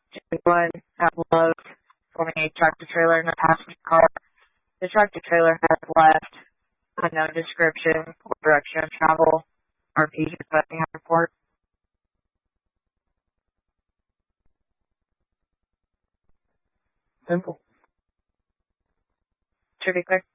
One have load forming a tractor trailer in a passenger car. The tractor trailer has left unknown description or direction of travel. RP requesting a report. Simple. Should be clear.